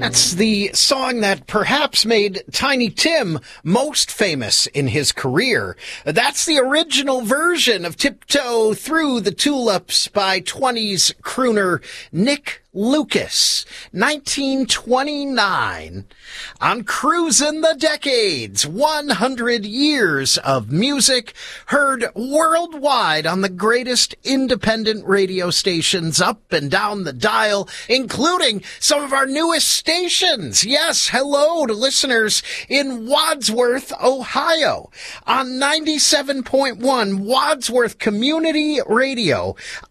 That's the song that perhaps made Tiny Tim most famous in his career. That's the original version of Tiptoe Through the Tulips by 20s crooner Nick Lucas, 1929. On Cruisin' the Decades, 100 years of music heard worldwide on the greatest independent radio stations up and down the dial, including some of our newest stations. Yes, hello to listeners in Wadsworth, Ohio, on 97.1 Wadsworth Community Radio.